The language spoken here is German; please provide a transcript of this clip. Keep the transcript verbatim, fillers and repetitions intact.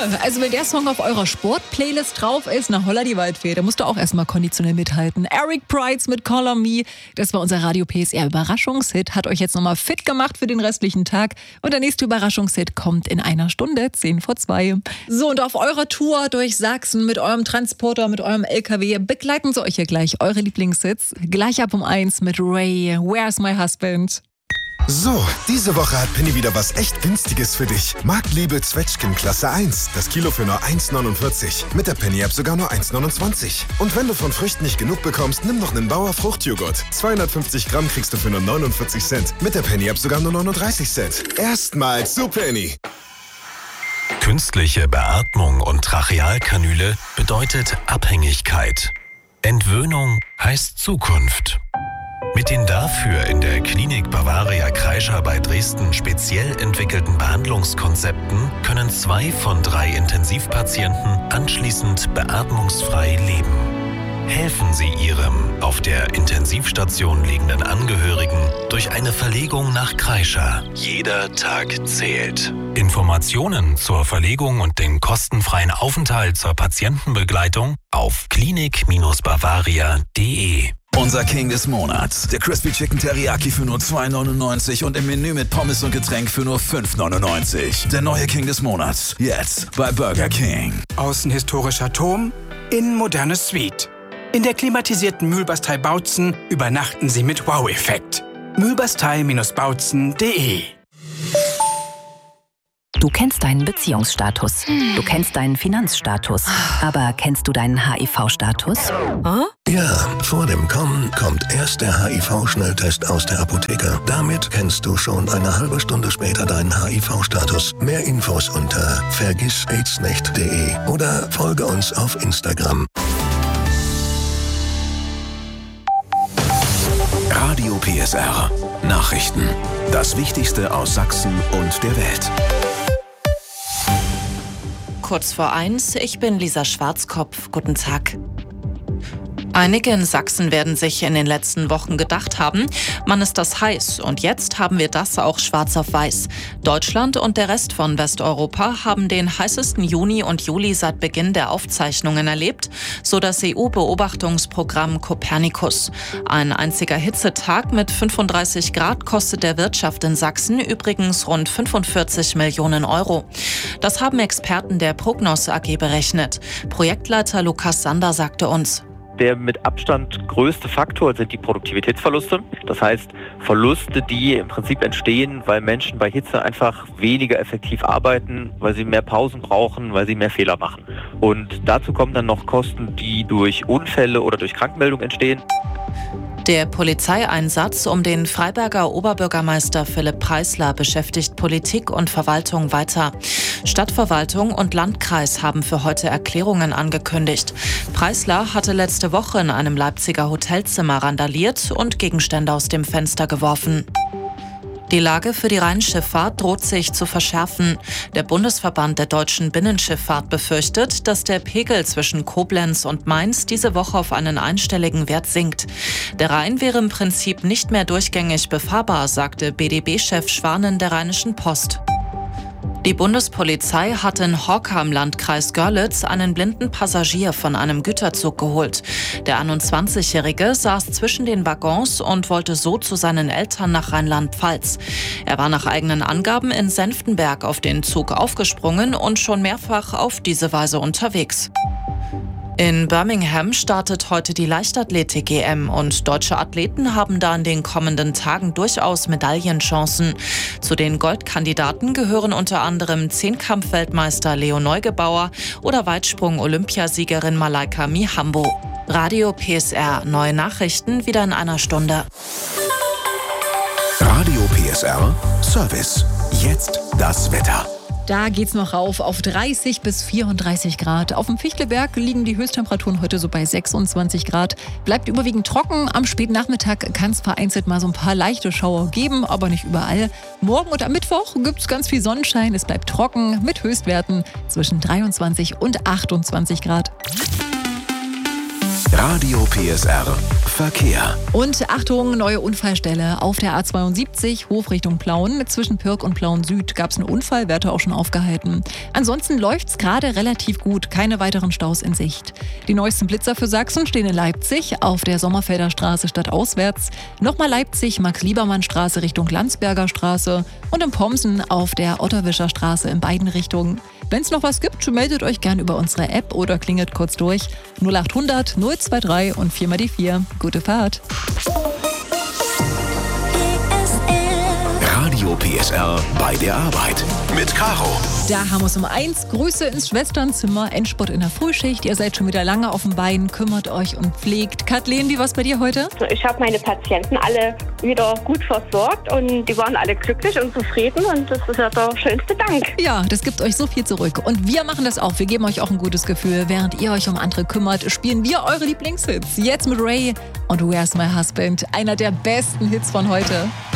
Also wenn der Song auf eurer Sport-Playlist drauf ist, na holla die Waldfee, da musst du auch erstmal konditionell mithalten. Eric Prydz mit Call on Me, das war unser Radio P S R Überraschungshit, hat euch jetzt nochmal fit gemacht für den restlichen Tag. Und der nächste Überraschungshit kommt in einer Stunde, zehn vor zwei. So, und auf eurer Tour durch Sachsen mit eurem Transporter, mit eurem L K W, begleiten sie euch hier gleich eure Lieblingshits. Gleich ab um eins mit Ray, Where's My Husband? So, diese Woche hat Penny wieder was echt Günstiges für dich. Marktliebe Zwetschgen Klasse eins. Das Kilo für nur eins neunundvierzig. Mit der Penny-App sogar nur eins neunundzwanzig. Und wenn du von Früchten nicht genug bekommst, nimm noch einen Bauer Fruchtjoghurt. zweihundertfünfzig Gramm kriegst du für nur neunundvierzig Cent. Mit der Penny-App sogar nur neununddreißig Cent. Erstmals zu Penny. Künstliche Beatmung und Trachealkanüle bedeutet Abhängigkeit. Entwöhnung heißt Zukunft. Mit den dafür in der Klinik Bavaria Kreischer bei Dresden speziell entwickelten Behandlungskonzepten können zwei von drei Intensivpatienten anschließend beatmungsfrei leben. Helfen Sie Ihrem auf der Intensivstation liegenden Angehörigen durch eine Verlegung nach Kreischer. Jeder Tag zählt. Informationen zur Verlegung und den kostenfreien Aufenthalt zur Patientenbegleitung auf klinik Bavaria punkt de. Unser King des Monats. Der Crispy Chicken Teriyaki für nur zwei neunundneunzig und im Menü mit Pommes und Getränk für nur fünf neunundneunzig. Der neue King des Monats. Jetzt bei Burger King. Außen historischer Turm, innen moderne Suite. In der klimatisierten Mühlbastei Bautzen übernachten Sie mit Wow-Effekt. mühlbastei Bindestrich bautzen punkt de. Du kennst deinen Beziehungsstatus. Du kennst deinen Finanzstatus. Aber kennst du deinen H I V-Status? Ja, vor dem Kommen kommt erst der H I V-Schnelltest aus der Apotheke. Damit kennst du schon eine halbe Stunde später deinen H I V-Status. Mehr Infos unter vergiss aids nicht punkt de oder folge uns auf Instagram. Radio P S R. Nachrichten. Das Wichtigste aus Sachsen und der Welt. Kurz vor eins, ich bin Lisa Schwarzkopf. Guten Tag. Einige in Sachsen werden sich in den letzten Wochen gedacht haben, man ist das heiß und jetzt haben wir das auch schwarz auf weiß. Deutschland und der Rest von Westeuropa haben den heißesten Juni und Juli seit Beginn der Aufzeichnungen erlebt, so das E U-Beobachtungsprogramm Copernicus. Ein einziger Hitzetag mit fünfunddreißig Grad kostet der Wirtschaft in Sachsen übrigens rund fünfundvierzig Millionen Euro. Das haben Experten der Prognos A G berechnet. Projektleiter Lukas Sander sagte uns: Der mit Abstand größte Faktor sind die Produktivitätsverluste. Das heißt, Verluste, die im Prinzip entstehen, weil Menschen bei Hitze einfach weniger effektiv arbeiten, weil sie mehr Pausen brauchen, weil sie mehr Fehler machen. Und dazu kommen dann noch Kosten, die durch Unfälle oder durch Krankmeldung entstehen. Der Polizeieinsatz um den Freiberger Oberbürgermeister Philipp Preisler beschäftigt Politik und Verwaltung weiter. Stadtverwaltung und Landkreis haben für heute Erklärungen angekündigt. Preisler hatte letzte Woche in einem Leipziger Hotelzimmer randaliert und Gegenstände aus dem Fenster geworfen. Die Lage für die Rheinschifffahrt droht sich zu verschärfen. Der Bundesverband der deutschen Binnenschifffahrt befürchtet, dass der Pegel zwischen Koblenz und Mainz diese Woche auf einen einstelligen Wert sinkt. Der Rhein wäre im Prinzip nicht mehr durchgängig befahrbar, sagte B D B-Chef Schwanen der Rheinischen Post. Die Bundespolizei hat in Horka im Landkreis Görlitz einen blinden Passagier von einem Güterzug geholt. Der einundzwanzigjährige saß zwischen den Waggons und wollte so zu seinen Eltern nach Rheinland-Pfalz. Er war nach eigenen Angaben in Senftenberg auf den Zug aufgesprungen und schon mehrfach auf diese Weise unterwegs. In Birmingham startet heute die Leichtathletik-E M und deutsche Athleten haben da in den kommenden Tagen durchaus Medaillenchancen. Zu den Goldkandidaten gehören unter anderem Zehnkampf-Weltmeister Leo Neugebauer oder Weitsprung-Olympiasiegerin Malaika Mihambo. Radio P S R, neue Nachrichten wieder in einer Stunde. Radio P S R Service. Jetzt das Wetter. Da geht's noch rauf auf dreißig bis vierunddreißig Grad. Auf dem Fichtelberg liegen die Höchsttemperaturen heute so bei sechsundzwanzig Grad. Bleibt überwiegend trocken. Am späten Nachmittag kann es vereinzelt mal so ein paar leichte Schauer geben, aber nicht überall. Morgen und am Mittwoch gibt's ganz viel Sonnenschein. Es bleibt trocken mit Höchstwerten zwischen dreiundzwanzig und achtundzwanzig Grad. Radio P S R Verkehr. Und Achtung, neue Unfallstelle auf der A zweiundsiebzig, Hof Richtung Plauen. Zwischen Pirk und Plauen Süd gab es einen Unfall, Werte auch schon aufgehalten. Ansonsten läuft's gerade relativ gut, keine weiteren Staus in Sicht. Die neuesten Blitzer für Sachsen stehen in Leipzig auf der Sommerfelder Straße stadtauswärts. Nochmal Leipzig, Max-Liebermann-Straße Richtung Landsberger Straße und in Pomsen auf der Otterwischer Straße in beiden Richtungen. Wenn es noch was gibt, meldet euch gern über unsere App oder klingelt kurz durch. null achthundert null drei und vier mal die vier. Gute Fahrt. Radio P S R bei der Arbeit mit Caro. Da haben wir es um eins. Grüße ins Schwesternzimmer. Endspurt in der Frühschicht. Ihr seid schon wieder lange auf dem Bein. Kümmert euch und pflegt. Kathleen, wie war's bei dir heute? Ich habe meine Patienten alle wieder gut versorgt und die waren alle glücklich und zufrieden und das ist ja der schönste Dank. Ja, das gibt euch so viel zurück. Und wir machen das auch. Wir geben euch auch ein gutes Gefühl. Während ihr euch um andere kümmert, spielen wir eure Lieblingshits. Jetzt mit Ray und Where's My Husband. Einer der besten Hits von heute.